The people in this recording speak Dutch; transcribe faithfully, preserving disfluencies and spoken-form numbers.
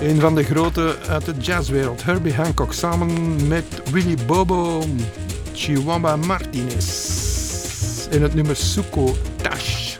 Een van de grote uit de jazzwereld, Herbie Hancock, samen met Willie Bobo, Chihuahua Martinez. In het nummer Suko Tash.